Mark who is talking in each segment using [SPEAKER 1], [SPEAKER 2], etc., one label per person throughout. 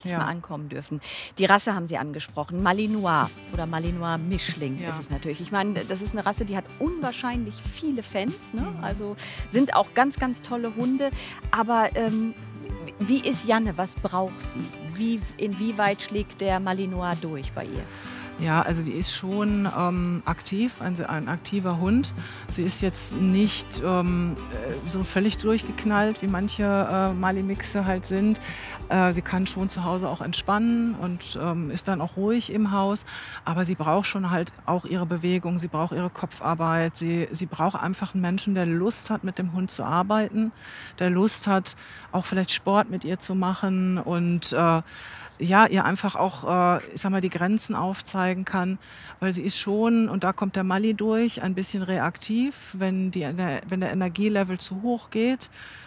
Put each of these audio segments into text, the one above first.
[SPEAKER 1] mal ankommen dürfen. Die Rasse haben Sie angesprochen, Malinois oder Malinois-Mischling ist es natürlich. Ich meine, das ist eine Rasse, die hat unwahrscheinlich viele Fans, ne? Also sind auch ganz, ganz tolle Hunde. Aber wie ist Janne? Was braucht sie? Inwieweit schlägt der Malinois durch bei ihr?
[SPEAKER 2] Ja, also die ist schon aktiv, ein aktiver Hund. Sie ist jetzt nicht so völlig durchgeknallt, wie manche Mali-Mixe halt sind. Sie kann schon zu Hause auch entspannen und ist dann auch ruhig im Haus. Aber sie braucht schon halt auch ihre Bewegung, sie braucht ihre Kopfarbeit. Sie braucht einfach einen Menschen, der Lust hat, mit dem Hund zu arbeiten, der Lust hat, auch vielleicht Sport mit ihr zu machen und ja, ihr einfach auch, ich sag mal, die Grenzen aufzeigen kann, weil sie ist schon, und da kommt der Mali durch, ein bisschen reaktiv, wenn der Energielevel zu hoch geht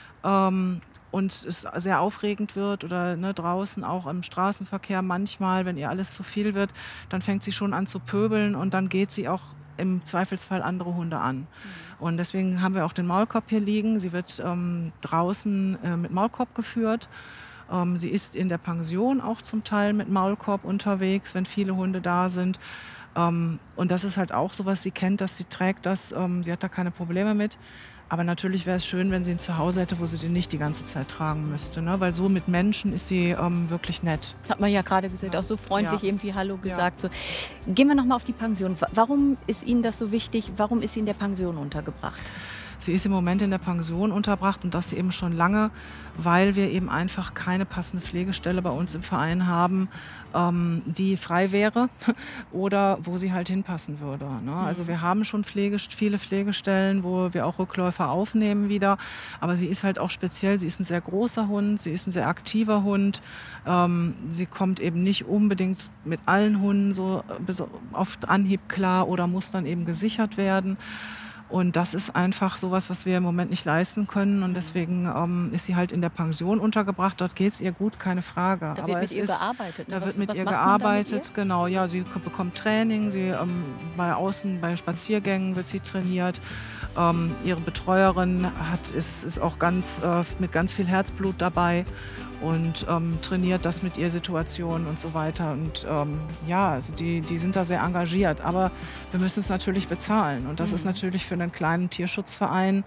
[SPEAKER 2] und es sehr aufregend wird oder ne, draußen auch im Straßenverkehr manchmal, wenn ihr alles zu viel wird, dann fängt sie schon an zu pöbeln und dann geht sie auch im Zweifelsfall andere Hunde an. Und deswegen haben wir auch den Maulkorb hier liegen. Sie wird draußen mit Maulkorb geführt. Sie ist in der Pension auch zum Teil mit Maulkorb unterwegs, wenn viele Hunde da sind. Und das ist halt auch so, was sie kennt, dass sie trägt das. Sie hat da keine Probleme mit. Aber natürlich wäre es schön, wenn sie ihn zu Hause hätte, wo sie den nicht die ganze Zeit tragen müsste. Ne? Weil so mit Menschen ist sie wirklich nett.
[SPEAKER 1] Hat man ja gerade gesagt, auch so freundlich irgendwie Hallo gesagt.
[SPEAKER 2] Ja.
[SPEAKER 1] So. Gehen wir noch mal auf die Pension. Warum ist Ihnen das so wichtig? Warum ist sie in der Pension untergebracht?
[SPEAKER 2] Sie ist im Moment in der Pension unterbracht und das eben schon lange, weil wir eben einfach keine passende Pflegestelle bei uns im Verein haben, die frei wäre oder wo sie halt hinpassen würde. Ne? Also wir haben schon viele Pflegestellen, wo wir auch Rückläufer aufnehmen wieder, aber sie ist halt auch speziell, sie ist ein sehr großer Hund, sie ist ein sehr aktiver Hund, sie kommt eben nicht unbedingt mit allen Hunden so auf Anhieb klar oder muss dann eben gesichert werden. Und das ist einfach sowas, was wir im Moment nicht leisten können. Und deswegen ist sie halt in der Pension untergebracht. Dort geht es ihr gut, keine Frage.
[SPEAKER 1] Da wird mit ihr gearbeitet.
[SPEAKER 2] Da wird mit ihr gearbeitet, genau. Ja, sie bekommt Training. Bei Spaziergängen wird sie trainiert. Ihre Betreuerin ist auch mit ganz viel Herzblut dabei und trainiert das mit ihr Situationen und so weiter. Und ja, also die sind da sehr engagiert. Aber wir müssen es natürlich bezahlen. Und das ist natürlich für einen kleinen Tierschutzverein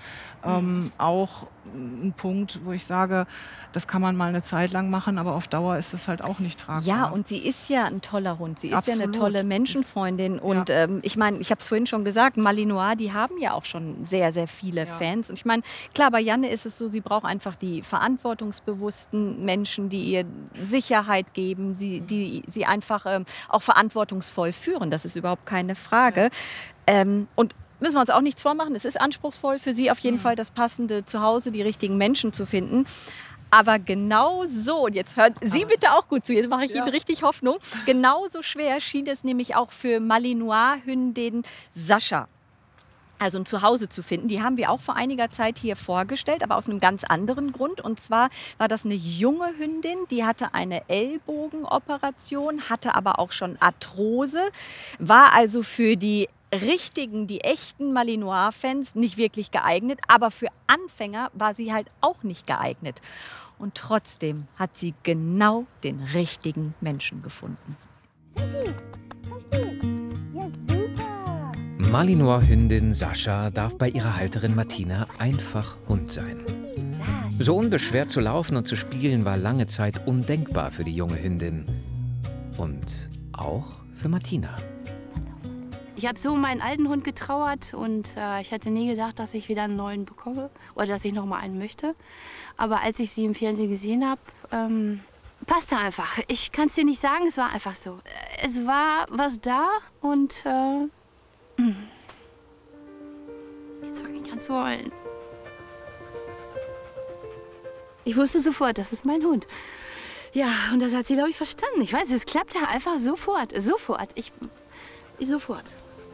[SPEAKER 2] auch ein Punkt, wo ich sage, das kann man mal eine Zeit lang machen, aber auf Dauer ist das halt auch nicht tragbar.
[SPEAKER 1] Ja, und sie ist ja ein toller Hund. Sie ist
[SPEAKER 2] Absolut.
[SPEAKER 1] ja eine tolle Menschenfreundin. Und ich meine, ich habe es vorhin schon gesagt, Malinois, die haben ja auch schon sehr, sehr viele Fans. Und ich meine, klar, bei Janne ist es so, sie braucht einfach die verantwortungsbewussten Menschen, die ihr Sicherheit geben, die sie einfach auch verantwortungsvoll führen. Das ist überhaupt keine Frage. Und müssen wir uns auch nichts vormachen. Es ist anspruchsvoll für sie auf jeden Fall, das passende Zuhause, die richtigen Menschen zu finden. Aber genau so, und jetzt hören Sie bitte auch gut zu, jetzt mache ich Ihnen richtig Hoffnung, genauso schwer schien es nämlich auch für Malinois-Hündin Sascha. Also ein Zuhause zu finden. Die haben wir auch vor einiger Zeit hier vorgestellt, aber aus einem ganz anderen Grund. Und zwar war das eine junge Hündin, die hatte eine Ellbogenoperation, hatte aber auch schon Arthrose, war also für die echten Malinois-Fans nicht wirklich geeignet, aber für Anfänger war sie halt auch nicht geeignet. Und trotzdem hat sie genau den richtigen Menschen gefunden.
[SPEAKER 3] Sashi, kommst du? Ja, super.
[SPEAKER 4] Malinois-Hündin Sascha darf bei ihrer Halterin Martina einfach Hund sein. So unbeschwert zu laufen und zu spielen war lange Zeit undenkbar für die junge Hündin. Und auch für Martina.
[SPEAKER 5] Ich habe so um meinen alten Hund getrauert und ich hätte nie gedacht, dass ich wieder einen neuen bekomme oder dass ich noch mal einen möchte. Aber als ich sie im Fernsehen gesehen habe, passte einfach. Ich kann es dir nicht sagen, es war einfach so. Es war was da und jetzt fange ich an zu heulen. Ich wusste sofort, das ist mein Hund. Ja, und das hat sie, glaube ich, verstanden. Ich weiß, es klappt ja einfach sofort. Sofort. Sofort.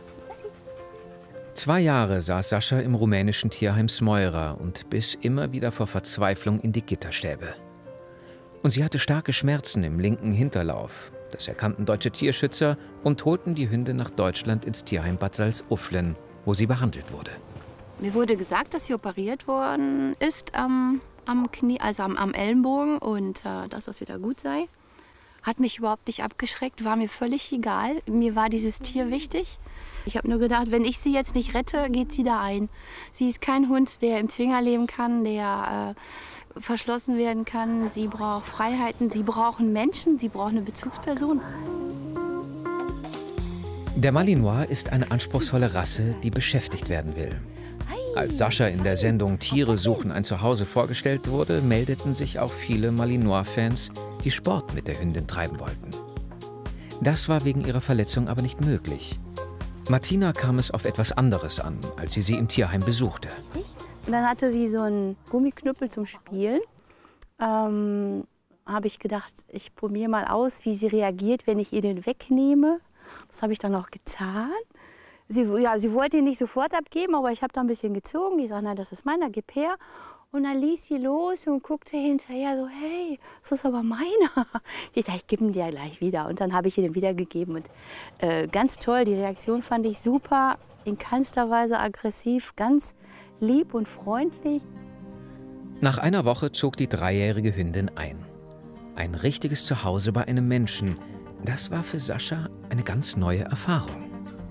[SPEAKER 4] 2 Jahre saß Sascha im rumänischen Tierheim Smoira und biss immer wieder vor Verzweiflung in die Gitterstäbe. Und sie hatte starke Schmerzen im linken Hinterlauf. Das erkannten deutsche Tierschützer und holten die Hündin nach Deutschland ins Tierheim Bad Salzuflen, wo sie behandelt wurde.
[SPEAKER 5] Mir wurde gesagt, dass sie operiert worden ist am Knie, also am Ellenbogen und dass das wieder gut sei. Hat mich überhaupt nicht abgeschreckt, war mir völlig egal. Mir war dieses Tier wichtig. Ich habe nur gedacht, wenn ich sie jetzt nicht rette, geht sie da ein. Sie ist kein Hund, der im Zwinger leben kann, der verschlossen werden kann. Sie braucht Freiheiten, sie brauchen Menschen, sie braucht eine Bezugsperson.
[SPEAKER 4] Der Malinois ist eine anspruchsvolle Rasse, die beschäftigt werden will. Als Sascha in der Sendung Tiere suchen ein Zuhause vorgestellt wurde, meldeten sich auch viele Malinois-Fans, die Sport mit der Hündin treiben wollten. Das war wegen ihrer Verletzung aber nicht möglich. Martina kam es auf etwas anderes an, als sie im Tierheim besuchte.
[SPEAKER 5] Und dann hatte sie so einen Gummiknüppel zum Spielen. Habe ich gedacht, ich probiere mal aus, wie sie reagiert, wenn ich ihr den wegnehme. Das habe ich dann auch getan. Sie wollte ihn nicht sofort abgeben, aber ich habe da ein bisschen gezogen. Ich sage, nein, das ist meiner, gib her. Und dann ließ sie los und guckte hinterher so, hey, das ist aber meiner. Ich sage, ich gebe ihn dir gleich wieder. Und dann habe ich ihn ihm wiedergegeben. Und ganz toll, die Reaktion fand ich super, in keinster Weise aggressiv, ganz lieb und freundlich.
[SPEAKER 4] Nach einer Woche zog die 3-jährige Hündin ein. Ein richtiges Zuhause bei einem Menschen, das war für Sascha eine ganz neue Erfahrung.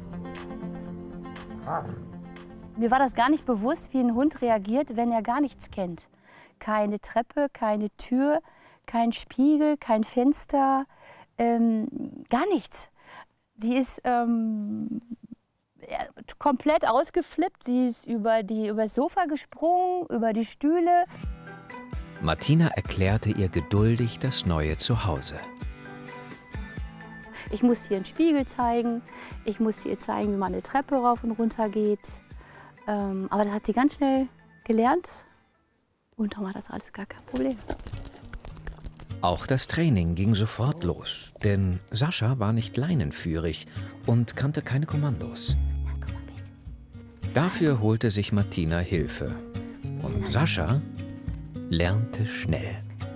[SPEAKER 5] Mir war das gar nicht bewusst, wie ein Hund reagiert, wenn er gar nichts kennt. Keine Treppe, keine Tür, kein Spiegel, kein Fenster, gar nichts. Sie ist komplett ausgeflippt, sie ist über das Sofa gesprungen, über die Stühle.
[SPEAKER 4] Martina erklärte ihr geduldig das neue Zuhause.
[SPEAKER 5] Ich muss ihr einen Spiegel zeigen, ich muss ihr zeigen, wie man eine Treppe rauf und runter geht. Aber das hat sie ganz schnell gelernt und dann war das alles gar kein Problem.
[SPEAKER 4] Auch das Training ging sofort los, denn Sascha war nicht leinenführig und kannte keine Kommandos. Dafür holte sich Martina Hilfe und Sascha lernte schnell.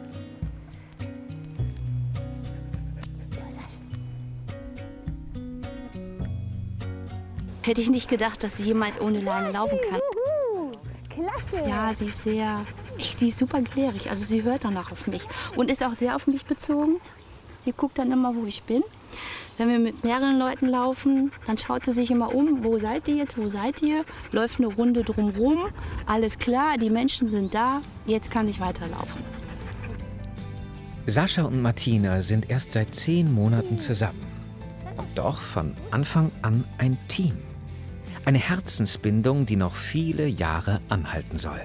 [SPEAKER 5] Hätte ich nicht gedacht, dass sie jemals ohne Leine laufen kann.
[SPEAKER 3] Klasse.
[SPEAKER 5] Ja, sie ist super gelehrig. Also sie hört danach auf mich und ist auch sehr auf mich bezogen. Sie guckt dann immer, wo ich bin. Wenn wir mit mehreren Leuten laufen, dann schaut sie sich immer um, wo seid ihr jetzt, wo seid ihr? Läuft eine Runde drumrum, alles klar, die Menschen sind da, jetzt kann ich weiterlaufen.
[SPEAKER 4] Sascha und Martina sind erst seit 10 Monaten zusammen. Und doch von Anfang an ein Team. Eine Herzensbindung, die noch viele Jahre anhalten soll.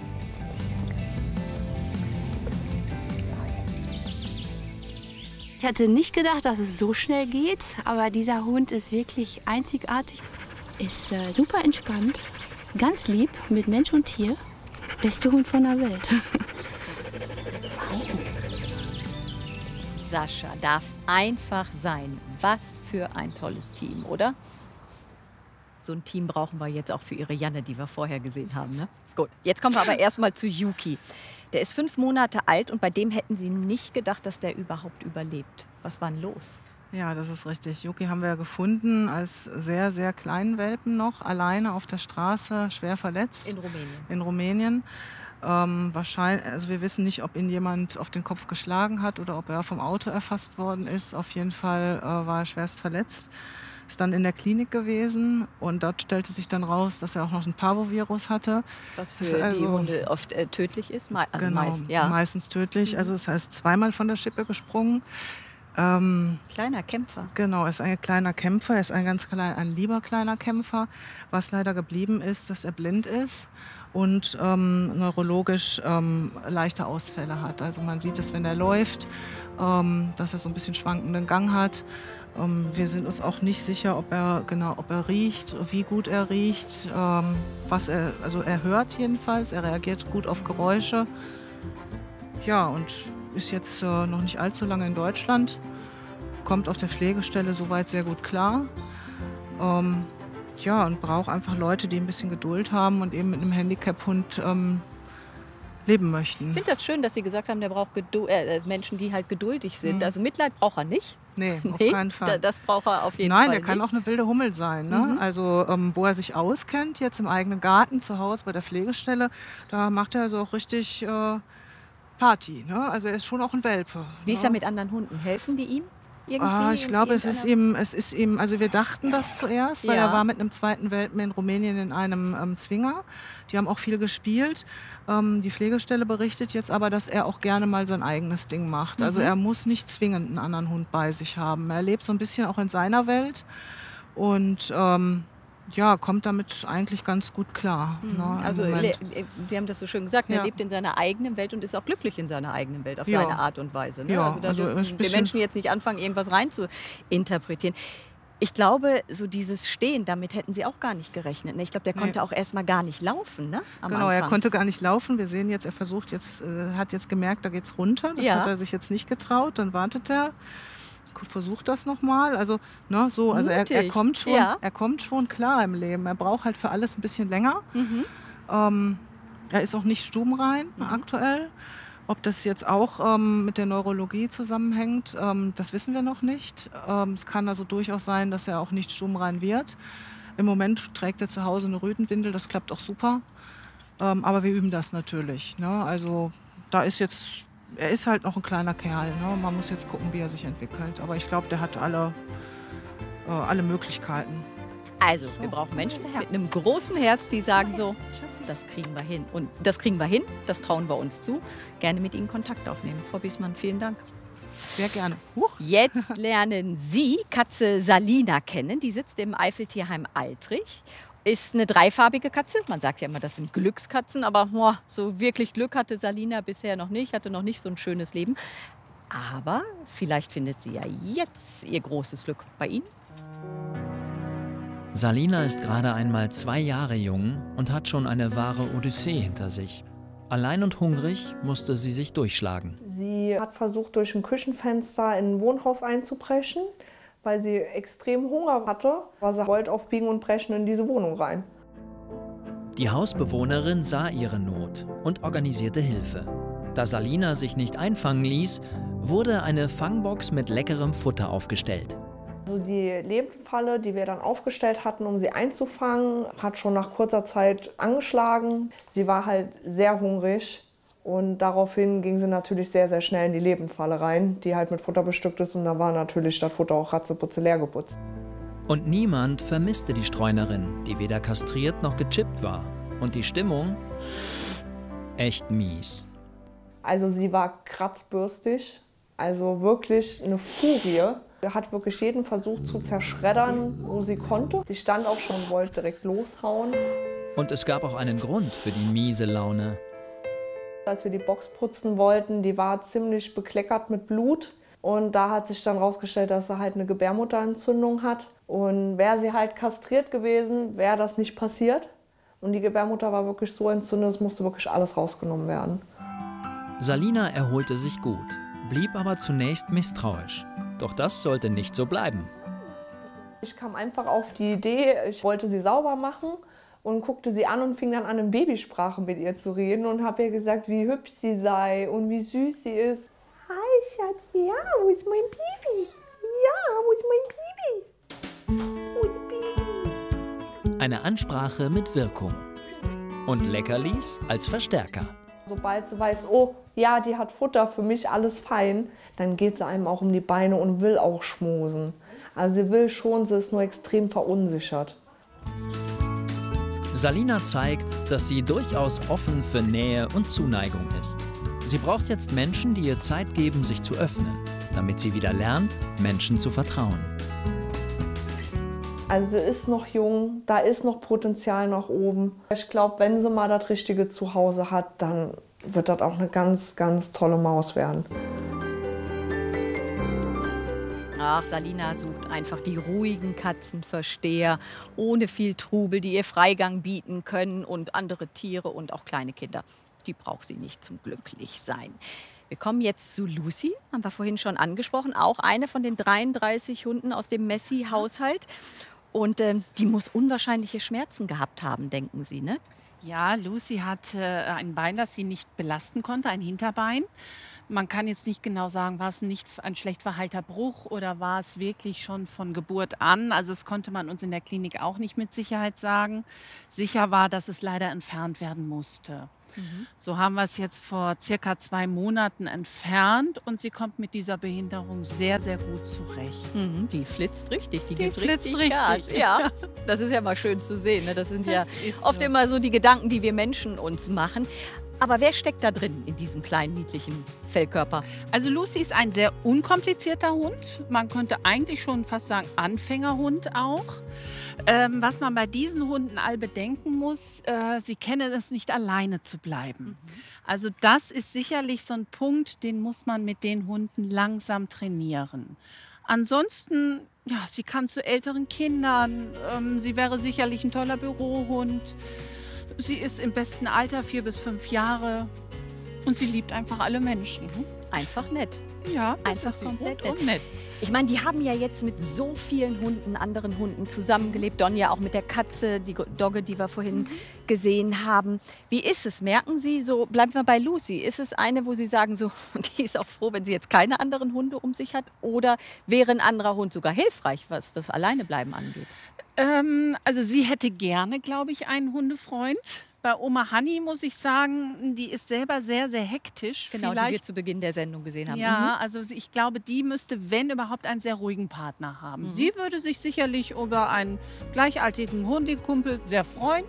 [SPEAKER 5] Ich hatte nicht gedacht, dass es so schnell geht, aber dieser Hund ist wirklich einzigartig. Ist super entspannt, ganz lieb mit Mensch und Tier. Beste Hund von der Welt.
[SPEAKER 1] Sascha darf einfach sein. Was für ein tolles Team, oder? So ein Team brauchen wir jetzt auch für ihre Janne, die wir vorher gesehen haben. Ne? Gut, jetzt kommen wir aber erstmal zu Yuki. Der ist 5 Monate alt und bei dem hätten Sie nicht gedacht, dass der überhaupt überlebt. Was war denn los?
[SPEAKER 2] Ja, das ist richtig. Yuki haben wir gefunden als sehr, sehr kleinen Welpen noch, alleine auf der Straße, schwer verletzt.
[SPEAKER 1] In Rumänien.
[SPEAKER 2] In Rumänien. Wahrscheinlich, also wir wissen nicht, ob ihn jemand auf den Kopf geschlagen hat oder ob er vom Auto erfasst worden ist. Auf jeden Fall war er schwerst verletzt. Ist dann in der Klinik gewesen und dort stellte sich dann raus, dass er auch noch ein Parvovirus hatte.
[SPEAKER 1] Was für die Hunde oft tödlich ist? Also
[SPEAKER 2] genau,
[SPEAKER 1] meist, ja.
[SPEAKER 2] Meistens tödlich. Also das heißt, zweimal von der Schippe gesprungen.
[SPEAKER 1] Kleiner Kämpfer.
[SPEAKER 2] Genau, er ist ein kleiner Kämpfer, er ist ein lieber kleiner Kämpfer. Was leider geblieben ist, dass er blind ist und neurologisch leichte Ausfälle hat. Also man sieht es, wenn er läuft, dass er so ein bisschen schwankenden Gang hat. Wir sind uns auch nicht sicher, ob er riecht, wie gut er riecht, also er hört jedenfalls, er reagiert gut auf Geräusche. Ja, und ist jetzt noch nicht allzu lange in Deutschland, kommt auf der Pflegestelle soweit sehr gut klar. Ja, und braucht einfach Leute, die ein bisschen Geduld haben und eben mit einem Handicap-Hund leben möchten.
[SPEAKER 1] Ich finde das schön, dass Sie gesagt haben, der braucht Menschen, die halt geduldig sind. Also Mitleid braucht er nicht.
[SPEAKER 2] Nee, auf keinen Fall.
[SPEAKER 1] Das braucht er auf jeden Fall
[SPEAKER 2] Nein, der
[SPEAKER 1] nicht.
[SPEAKER 2] kann auch eine wilde Hummel sein. Ne? Also wo er sich auskennt, jetzt im eigenen Garten, zu Hause bei der Pflegestelle, da macht er also auch richtig Party. Ne? Also er ist schon auch ein Welpe.
[SPEAKER 1] Wie ist er mit anderen Hunden? Helfen die ihm?
[SPEAKER 2] Ich glaube, es ist ihm, also wir dachten das zuerst, weil er war mit einem zweiten Welpen in Rumänien in einem Zwinger. Die haben auch viel gespielt. Die Pflegestelle berichtet jetzt aber, dass er auch gerne mal sein eigenes Ding macht. Also er muss nicht zwingend einen anderen Hund bei sich haben. Er lebt so ein bisschen auch in seiner Welt und kommt damit eigentlich ganz gut klar. Ne,
[SPEAKER 1] also Sie haben das so schön gesagt, er lebt in seiner eigenen Welt und ist auch glücklich in seiner eigenen Welt auf seine Art und Weise. Ne?
[SPEAKER 2] Ja,
[SPEAKER 1] also da dürfen wir Menschen jetzt nicht anfangen, irgendwas rein zu interpretieren. Ich glaube, so dieses Stehen, damit hätten Sie auch gar nicht gerechnet. Ne? Ich glaube, der konnte auch erst mal gar nicht laufen. Ne?
[SPEAKER 2] Genau, er konnte gar nicht laufen. Wir sehen jetzt, er versucht jetzt, hat jetzt gemerkt, da geht's runter. Das hat er sich jetzt nicht getraut. Dann wartet er. Versucht das nochmal. Also, ne, so, also er kommt schon klar im Leben. Er braucht halt für alles ein bisschen länger. Er ist auch nicht stubenrein aktuell. Ob das jetzt auch mit der Neurologie zusammenhängt, das wissen wir noch nicht. Es kann also durchaus sein, dass er auch nicht stubenrein wird. Im Moment trägt er zu Hause eine Rötenwindel, das klappt auch super. Aber wir üben das natürlich. Ne? Also da ist jetzt... Er ist halt noch ein kleiner Kerl. Ne? Man muss jetzt gucken, wie er sich entwickelt. Aber ich glaube, der hat alle Möglichkeiten.
[SPEAKER 1] Also, wir brauchen Menschen mit einem großen Herz, die sagen so, das kriegen wir hin. Und das kriegen wir hin, das trauen wir uns zu. Gerne mit Ihnen Kontakt aufnehmen. Frau Biesmann, vielen Dank.
[SPEAKER 2] Sehr gerne.
[SPEAKER 1] Jetzt lernen Sie Katze Salina kennen. Die sitzt im Eifeltierheim Altrich. Ist eine dreifarbige Katze. Man sagt ja immer, das sind Glückskatzen. Aber so wirklich Glück hatte Salina bisher noch nicht. Hatte noch nicht so ein schönes Leben. Aber vielleicht findet sie ja jetzt ihr großes Glück bei Ihnen.
[SPEAKER 6] Salina ist gerade einmal 2 Jahre jung und hat schon eine wahre Odyssee hinter sich. Allein und hungrig musste sie sich durchschlagen.
[SPEAKER 7] Sie hat versucht, durch ein Küchenfenster in ein Wohnhaus einzubrechen. Weil sie extrem Hunger hatte, war sie wollte auf Biegen und Brechen in diese Wohnung rein.
[SPEAKER 6] Die Hausbewohnerin sah ihre Not und organisierte Hilfe. Da Salina sich nicht einfangen ließ, wurde eine Fangbox mit leckerem Futter aufgestellt.
[SPEAKER 7] Also die Lebendfalle, die wir dann aufgestellt hatten, um sie einzufangen, hat schon nach kurzer Zeit angeschlagen. Sie war halt sehr hungrig. Und daraufhin ging sie natürlich sehr, sehr schnell in die Lebendfalle rein, die halt mit Futter bestückt ist. Und da war natürlich das Futter auch ratzeputze leer geputzt.
[SPEAKER 6] Und niemand vermisste die Streunerin, die weder kastriert noch gechippt war. Und die Stimmung? Echt mies.
[SPEAKER 7] Also sie war kratzbürstig, also wirklich eine Furie. Sie hat wirklich jeden versucht zu zerschreddern, wo sie konnte. Sie stand auch schon und wollte direkt loshauen.
[SPEAKER 6] Und es gab auch einen Grund für die miese Laune.
[SPEAKER 7] Als wir die Box putzen wollten, die war ziemlich bekleckert mit Blut. Und da hat sich dann herausgestellt, dass sie halt eine Gebärmutterentzündung hat. Und wäre sie halt kastriert gewesen, wäre das nicht passiert. Und die Gebärmutter war wirklich so entzündet, es musste wirklich alles rausgenommen werden.
[SPEAKER 6] Salina erholte sich gut, blieb aber zunächst misstrauisch. Doch das sollte nicht so bleiben.
[SPEAKER 7] Ich kam einfach auf die Idee, ich wollte sie sauber machen. Und guckte sie an und fing dann an, in Babysprache mit ihr zu reden und habe ihr gesagt, wie hübsch sie sei und wie süß sie ist. Hi Schatz, ja, wo ist mein Baby? Ja, wo ist mein Baby? Wo ist Baby?
[SPEAKER 6] Eine Ansprache mit Wirkung. Und Leckerlis als Verstärker.
[SPEAKER 7] Sobald sie weiß, oh ja, die hat Futter, für mich alles fein, dann geht sie einem auch um die Beine und will auch schmusen. Also sie will schon, sie ist nur extrem verunsichert.
[SPEAKER 6] Salina zeigt, dass sie durchaus offen für Nähe und Zuneigung ist. Sie braucht jetzt Menschen, die ihr Zeit geben, sich zu öffnen, damit sie wieder lernt, Menschen zu vertrauen.
[SPEAKER 7] Also sie ist noch jung, da ist noch Potenzial nach oben. Ich glaube, wenn sie mal das richtige Zuhause hat, dann wird das auch eine ganz, ganz tolle Maus werden.
[SPEAKER 1] Ach, Salina sucht einfach die ruhigen Katzenversteher, ohne viel Trubel, die ihr Freigang bieten können und andere Tiere und auch kleine Kinder. Die braucht sie nicht zum Glücklichsein. Wir kommen jetzt zu Lucy, haben wir vorhin schon angesprochen, auch eine von den 33 Hunden aus dem Messi-Haushalt. Und die muss unwahrscheinliche Schmerzen gehabt haben, denken Sie, ne?
[SPEAKER 8] Ja, Lucy hat ein Bein, das sie nicht belasten konnte, ein Hinterbein. Man kann jetzt nicht genau sagen, war es nicht ein schlecht verheilter Bruch oder war es wirklich schon von Geburt an. Also das konnte man uns in der Klinik auch nicht mit Sicherheit sagen. Sicher war, dass es leider entfernt werden musste. So haben wir es jetzt vor circa 2 Monaten entfernt und sie kommt mit dieser Behinderung sehr, sehr gut zurecht.
[SPEAKER 1] Die flitzt richtig, die gibt
[SPEAKER 8] flitzt
[SPEAKER 1] richtig Gas. Ja, das ist ja mal schön zu sehen. Ne? Das sind ja oft immer so die Gedanken, die wir Menschen uns machen. Aber wer steckt da drin in diesem kleinen, niedlichen Fellkörper?
[SPEAKER 8] Also Lucy ist ein sehr unkomplizierter Hund. Man könnte eigentlich schon fast sagen Anfängerhund auch. Was man bei diesen Hunden all bedenken muss, sie kennen es nicht, alleine zu bleiben. Also das ist sicherlich so ein Punkt, den muss man mit den Hunden langsam trainieren. Ansonsten, ja, sie kann zu älteren Kindern, sie wäre sicherlich ein toller Bürohund. Sie ist im besten Alter 4 bis 5 Jahre und sie liebt einfach alle Menschen.
[SPEAKER 1] Einfach nett.
[SPEAKER 8] Ja,
[SPEAKER 1] einfach komplett
[SPEAKER 8] nett.
[SPEAKER 1] Ich meine, die haben ja jetzt mit so vielen anderen Hunden zusammengelebt. Donja auch mit der Katze, die Dogge, die wir vorhin gesehen haben. Wie ist es? Merken Sie so, bleiben wir bei Lucy, ist es eine, wo Sie sagen, so, die ist auch froh, wenn sie jetzt keine anderen Hunde um sich hat? Oder wäre ein anderer Hund sogar hilfreich, was das Alleinebleiben angeht?
[SPEAKER 8] Also sie hätte gerne, glaube ich, einen Hundefreund. Bei Oma Hanni muss ich sagen, die ist selber sehr, sehr hektisch.
[SPEAKER 1] Genau, die wir zu Beginn der Sendung gesehen haben.
[SPEAKER 8] Ja, also ich glaube, die müsste, wenn überhaupt, einen sehr ruhigen Partner haben. Sie würde sich sicherlich über einen gleichaltrigen Hundekumpel sehr freuen.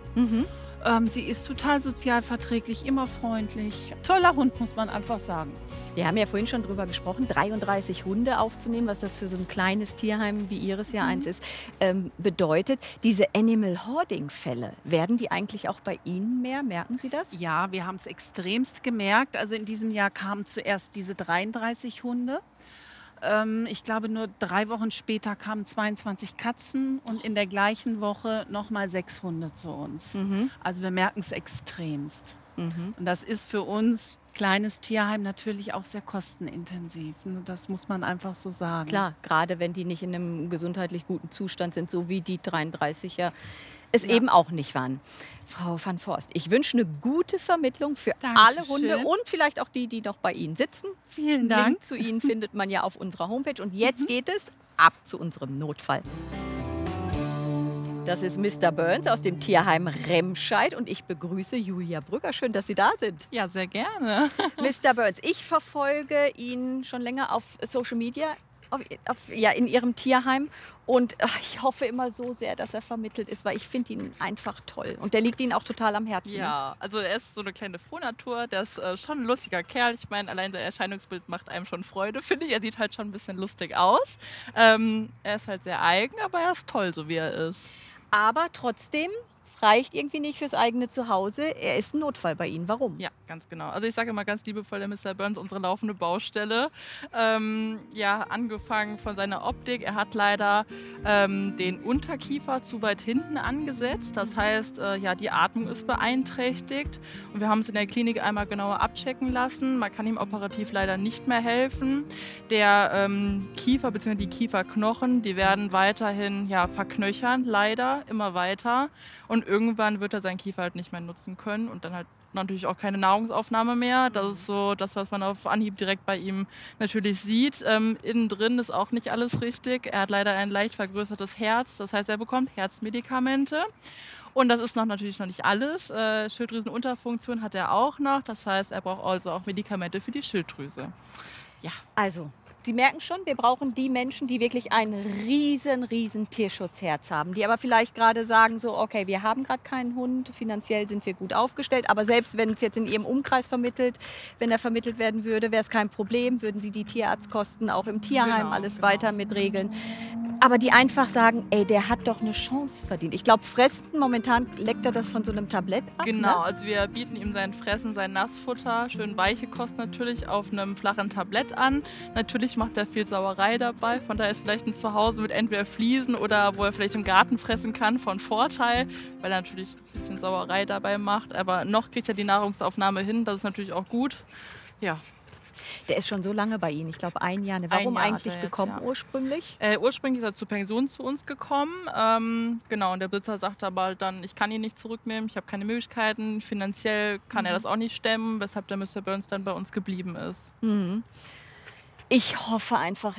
[SPEAKER 8] Sie ist total sozial verträglich, immer freundlich. Toller Hund, muss man einfach sagen.
[SPEAKER 1] Wir haben ja vorhin schon drüber gesprochen, 33 Hunde aufzunehmen, was das für so ein kleines Tierheim, wie Ihres ja eins ist, bedeutet. Diese Animal-Hoarding-Fälle, werden die eigentlich auch bei Ihnen mehr? Merken Sie das?
[SPEAKER 8] Ja, wir haben es extremst gemerkt. Also in diesem Jahr kamen zuerst diese 33 Hunde. Ich glaube, nur 3 Wochen später kamen 22 Katzen und in der gleichen Woche nochmal 6 Hunde zu uns. Also wir merken es extremst. Und das ist für uns, kleines Tierheim, natürlich auch sehr kostenintensiv. Das muss man einfach so sagen.
[SPEAKER 1] Klar, gerade wenn die nicht in einem gesundheitlich guten Zustand sind, so wie die 33er es eben auch nicht waren. Frau van Voorst, ich wünsche eine gute Vermittlung für alle Hunde und vielleicht auch die, die noch bei Ihnen sitzen.
[SPEAKER 8] Vielen Dank.
[SPEAKER 1] Link zu Ihnen findet man ja auf unserer Homepage. Und jetzt geht es ab zu unserem Notfall. Das ist Mr. Burns aus dem Tierheim Remscheid und ich begrüße Julia Brügger. Schön, dass Sie da sind.
[SPEAKER 9] Ja, sehr gerne.
[SPEAKER 1] Mr. Burns, ich verfolge ihn schon länger auf Social Media. In Ihrem Tierheim und ich hoffe immer so sehr, dass er vermittelt ist, weil ich finde ihn einfach toll und der liegt Ihnen auch total am Herzen.
[SPEAKER 9] Ja, also er ist so eine kleine Frohnatur, der ist schon ein lustiger Kerl. Ich meine, allein sein Erscheinungsbild macht einem schon Freude, finde ich. Er sieht halt schon ein bisschen lustig aus. Er ist halt sehr eigen, aber er ist toll, so wie er ist.
[SPEAKER 1] Aber trotzdem, es reicht irgendwie nicht fürs eigene Zuhause. Er ist ein Notfall bei Ihnen. Warum?
[SPEAKER 9] Ja, ganz genau. Also ich sage immer ganz liebevoll, der Mr. Burns, unsere laufende Baustelle. Angefangen von seiner Optik. Er hat leider den Unterkiefer zu weit hinten angesetzt. Das heißt, die Atmung ist beeinträchtigt. Und wir haben es in der Klinik einmal genauer abchecken lassen. Man kann ihm operativ leider nicht mehr helfen. Der Kiefer bzw. die Kieferknochen, die werden weiterhin verknöchern, leider, immer weiter. Und irgendwann wird er seinen Kiefer halt nicht mehr nutzen können und dann halt natürlich auch keine Nahrungsaufnahme mehr. Das ist so das, was man auf Anhieb direkt bei ihm natürlich sieht. Innen drin ist auch nicht alles richtig. Er hat leider ein leicht vergrößertes Herz. Das heißt, er bekommt Herzmedikamente. Und das ist natürlich noch nicht alles. Schilddrüsenunterfunktion hat er auch noch. Das heißt, er braucht also auch Medikamente für die Schilddrüse. Ja.
[SPEAKER 1] Also, Sie merken schon, wir brauchen die Menschen, die wirklich ein riesen Tierschutzherz haben, die aber vielleicht gerade sagen so, okay, wir haben gerade keinen Hund, finanziell sind wir gut aufgestellt, aber selbst wenn es jetzt in Ihrem Umkreis wenn er vermittelt werden würde, wäre es kein Problem, würden Sie die Tierarztkosten auch im Tierheim alles weiter mitregeln. Aber die einfach sagen, ey, der hat doch eine Chance verdient. Ich glaube, Fressen, momentan leckt er das von so einem Tablett ab.
[SPEAKER 9] Genau,
[SPEAKER 1] ne?
[SPEAKER 9] Also wir bieten ihm sein Fressen, sein Nassfutter, schön weiche Kost natürlich auf einem flachen Tablett an. Natürlich macht er viel Sauerei dabei, von daher ist vielleicht ein Zuhause mit entweder Fliesen oder wo er vielleicht im Garten fressen kann von Vorteil, weil er natürlich ein bisschen Sauerei dabei macht. Aber noch kriegt er die Nahrungsaufnahme hin, das ist natürlich auch gut. Ja.
[SPEAKER 1] Der ist schon so lange bei Ihnen, ich glaube 1 Jahr. Warum
[SPEAKER 9] Jahr
[SPEAKER 1] eigentlich
[SPEAKER 9] jetzt,
[SPEAKER 1] gekommen
[SPEAKER 9] ja.
[SPEAKER 1] ursprünglich?
[SPEAKER 9] Ursprünglich ist er zur Pension zu uns gekommen. Genau, und der Besitzer sagte aber halt dann, ich kann ihn nicht zurücknehmen, ich habe keine Möglichkeiten, finanziell kann er das auch nicht stemmen, weshalb der Mr. Burns dann bei uns geblieben ist.
[SPEAKER 1] Ich hoffe einfach,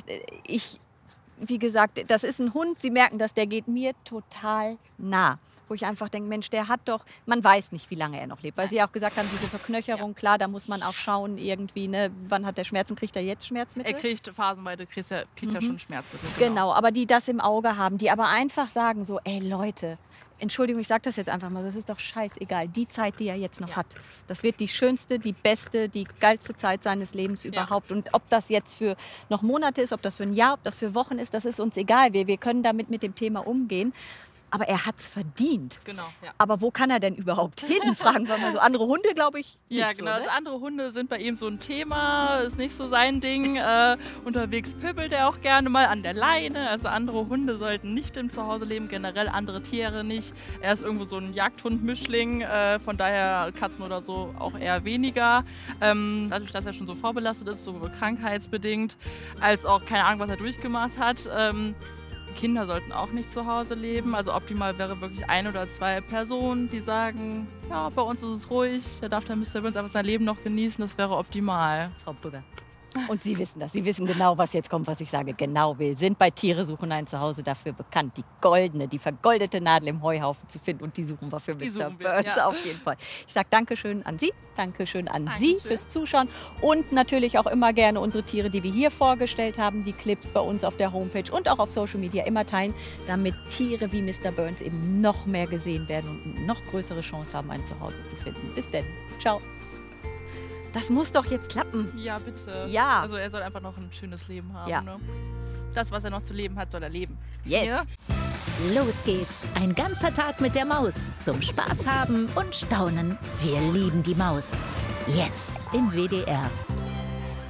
[SPEAKER 1] wie gesagt, das ist ein Hund, Sie merken das, der geht mir total nah. Wo ich einfach denke, Mensch, der hat doch, man weiß nicht, wie lange er noch lebt. Weil Sie auch gesagt haben, diese Verknöcherung, klar, da muss man auch schauen irgendwie, ne, wann hat der Schmerzen, kriegt er jetzt Schmerzmittel?
[SPEAKER 9] Er kriegt phasenweise kriegt er schon Schmerzmittel.
[SPEAKER 1] Genau, aber die das im Auge haben, die aber einfach sagen so, ey Leute, Entschuldigung, ich sage das jetzt einfach mal, das ist doch scheißegal, die Zeit, die er jetzt noch hat, das wird die schönste, die beste, die geilste Zeit seines Lebens überhaupt. Und ob das jetzt für noch Monate ist, ob das für ein Jahr, ob das für Wochen ist, das ist uns egal. Wir können damit mit dem Thema umgehen. Aber er hat es verdient.
[SPEAKER 9] Genau, ja.
[SPEAKER 1] Aber wo kann er denn überhaupt hin? Fragen wir mal so. Andere Hunde, glaube ich, nicht
[SPEAKER 9] Ja, genau.
[SPEAKER 1] so, ne?
[SPEAKER 9] Also andere Hunde sind bei ihm so ein Thema, ist nicht so sein Ding. Unterwegs pöbelt er auch gerne mal an der Leine. Also andere Hunde sollten nicht im Zuhause leben, generell andere Tiere nicht. Er ist irgendwo so ein Jagdhund-Mischling, von daher Katzen oder so auch eher weniger. Dadurch, dass er schon so vorbelastet ist, sowohl krankheitsbedingt, als auch keine Ahnung, was er durchgemacht hat. Kinder sollten auch nicht zu Hause leben. Also optimal wäre wirklich 1 oder 2 Personen, die sagen, ja, bei uns ist es ruhig, da darf der Mr. Burns einfach sein Leben noch genießen, das wäre optimal.
[SPEAKER 1] Frau Brügger. Und Sie wissen das. Sie wissen genau, was jetzt kommt, was ich sage. Genau, wir sind bei Tiere suchen ein Zuhause dafür bekannt, die vergoldete Nadel im Heuhaufen zu finden. Und die suchen wir für Mr. Burns auf jeden Fall. Ich sage Dankeschön an Sie, Dankeschön an Sie fürs Zuschauen. Und natürlich auch immer gerne unsere Tiere, die wir hier vorgestellt haben, die Clips bei uns auf der Homepage und auch auf Social Media immer teilen, damit Tiere wie Mr. Burns eben noch mehr gesehen werden und eine noch größere Chance haben, ein Zuhause zu finden. Bis denn. Ciao. Das muss doch jetzt klappen.
[SPEAKER 9] Ja, bitte.
[SPEAKER 1] Ja.
[SPEAKER 9] Also er soll einfach noch ein schönes Leben haben.
[SPEAKER 1] Ja.
[SPEAKER 9] Ne? Das, was er noch zu leben hat, soll er leben.
[SPEAKER 1] Yes.
[SPEAKER 9] Ja?
[SPEAKER 10] Los geht's. Ein ganzer Tag mit der Maus. Zum Spaß haben und staunen. Wir lieben die Maus. Jetzt im WDR.